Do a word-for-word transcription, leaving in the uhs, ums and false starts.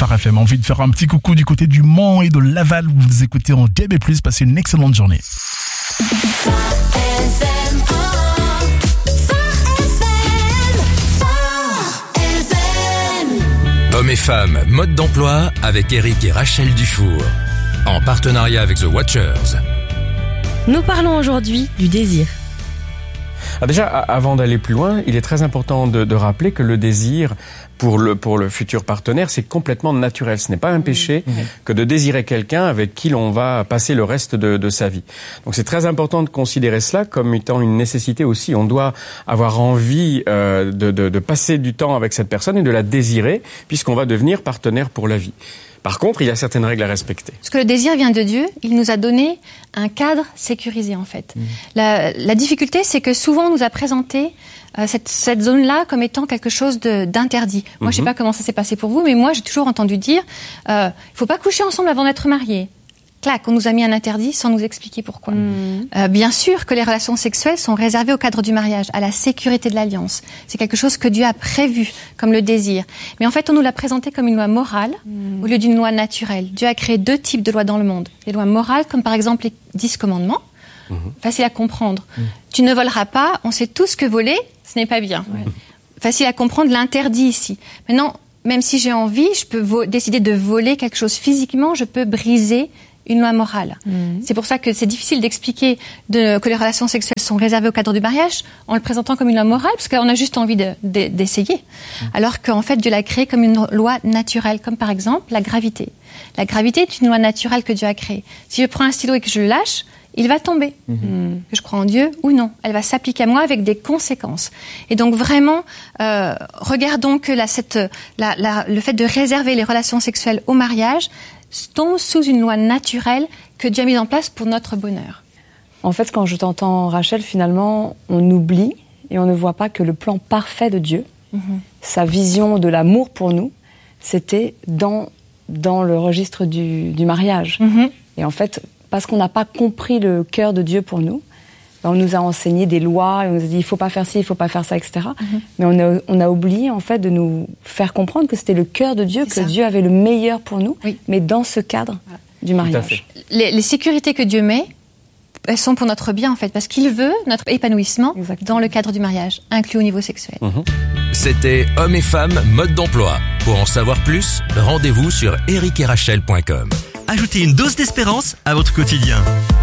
Phare F M. Envie de faire un petit coucou du côté du Mans et de Laval où vous écoutez en D A B plus. Passez une excellente journée. Hommes et femmes, mode d'emploi avec Eric et Rachel Dufour. En partenariat avec The Watchers. Nous parlons aujourd'hui du désir. Ah déjà, avant d'aller plus loin, il est très important de, de rappeler que le désir pour le, pour le futur partenaire, c'est complètement naturel. Ce n'est pas un péché mmh. que de désirer quelqu'un avec qui l'on va passer le reste de, de sa vie. Donc c'est très important de considérer cela comme étant une nécessité aussi. On doit avoir envie euh, de, de, de passer du temps avec cette personne et de la désirer, puisqu'on va devenir partenaire pour la vie. Par contre, il y a certaines règles à respecter. Parce que le désir vient de Dieu, il nous a donné un cadre sécurisé en fait. Mmh. La, la difficulté, c'est que souvent on nous a présenté euh, cette, cette zone-là comme étant quelque chose de, d'interdit. Moi, mmh. je sais pas comment ça s'est passé pour vous, mais moi, j'ai toujours entendu dire euh, il faut pas coucher ensemble avant d'être mariés. Clac, on nous a mis un interdit sans nous expliquer pourquoi. Mmh. Euh, bien sûr que les relations sexuelles sont réservées au cadre du mariage, à la sécurité de l'alliance. C'est quelque chose que Dieu a prévu, comme le désir. Mais en fait, on nous l'a présenté comme une loi morale mmh. au lieu d'une loi naturelle. Dieu a créé deux types de lois dans le monde. Les lois morales, comme par exemple les dix commandements, mmh. facile à comprendre. Mmh. Tu ne voleras pas, on sait tous que voler, ce n'est pas bien. Ouais. Facile à comprendre l'interdit ici. Maintenant, même si j'ai envie, je peux vo- décider de voler quelque chose physiquement, je peux briser une loi morale. Mmh. C'est pour ça que c'est difficile d'expliquer de, que les relations sexuelles sont réservées au cadre du mariage en le présentant comme une loi morale, parce qu'on a juste envie de, de, d'essayer. Mmh. Alors qu'en fait, Dieu l'a créé comme une loi naturelle, comme par exemple la gravité. La gravité est une loi naturelle que Dieu a créée. Si je prends un stylo et que je le lâche, il va tomber. Mmh. Que je crois en Dieu ou non. Elle va s'appliquer à moi avec des conséquences. Et donc vraiment, euh, regardons que la, cette, la, la, le fait de réserver les relations sexuelles au mariage tombe sous une loi naturelle que Dieu a mise en place pour notre bonheur. En fait, quand je t'entends, Rachel, finalement, on oublie et on ne voit pas que le plan parfait de Dieu, mm-hmm. sa vision de l'amour pour nous, c'était dans, dans le registre du, du mariage. Mm-hmm. Et en fait, parce qu'on n'a pas compris le cœur de Dieu pour nous, on nous a enseigné des lois, et on nous a dit il faut pas faire ci, il faut pas faire ça, et cetera. Mm-hmm. Mais on a, on a oublié en fait de nous faire comprendre que c'était le cœur de Dieu, C'est que ça. Dieu avait le meilleur pour nous, oui. mais dans ce cadre voilà. du mariage. Les, les sécurités que Dieu met, elles sont pour notre bien en fait, parce qu'il veut notre épanouissement Exactement. Dans le cadre du mariage, inclus au niveau sexuel. Mm-hmm. C'était Hommes et femmes, mode d'emploi. Pour en savoir plus, rendez-vous sur eric et rachel point com. Ajoutez une dose d'espérance à votre quotidien.